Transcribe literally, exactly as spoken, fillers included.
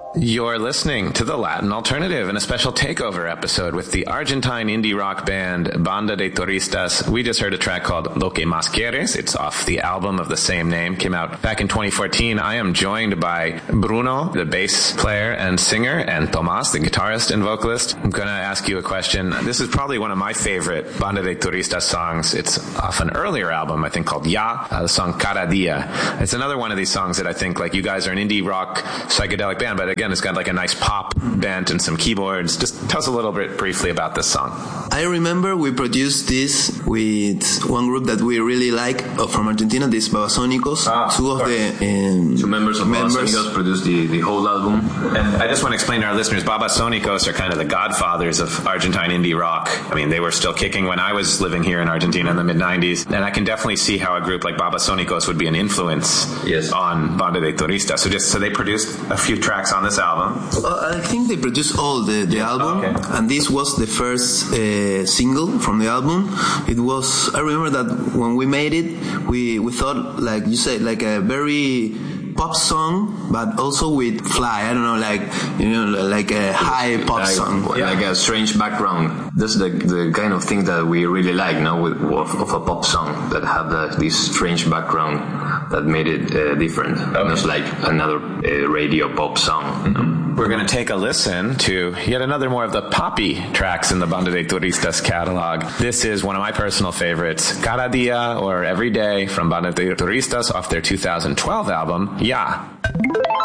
You're listening to the Latin Alternative in a special takeover episode with the Argentine indie rock band Banda de Turistas. We just heard a track called Lo Que Más Quieres. It's off the album of the same name. Came out back in twenty fourteen. I am joined by Bruno, the bass player and singer, and Tomas, the guitarist and vocalist. I'm going to ask you a question. This is probably one of my favorite Banda de Turistas songs. It's off an earlier album, I think, called Ya, uh, the song Cada Dia. It's another one of these songs that I think, like, you guys are an indie rock psychedelic band, but again, it's got like a nice pop bent and some keyboards. Just tell us a little bit briefly about this song. I remember we produced this with one group that we really like uh, from Argentina, this Babasónicos. Ah, Two of, of the um, two members of members. Babasónicos produced the, the whole album. And I just want to explain to our listeners, Babasónicos are kind of the godfathers of Argentine indie rock. I mean, they were still kicking when I was living here in Argentina in the mid nineties, and I can definitely see how a group like Babasónicos would be an influence yes. on Banda de Turistas. So just so they produced a few tracks on this album. Uh, I think they produced all the, the album, okay. and this was the first uh, single from the album. It was, I remember that when we made it, we, we thought, like you said, like a very pop song, but also with fly. I don't know, like, you know, like a high pop like, song. Yeah. Like a strange background. That's the the kind of thing that we really like, now with of, of a pop song that have the, this strange background that made it uh, different. Okay. It's like another uh, radio pop song. You know? We're going to take a listen to yet another more of the poppy tracks in the Banda de Turistas catalog. This is one of my personal favorites, Cada Dia, or Every Day, from Banda de Turistas off their two thousand twelve album, Ya.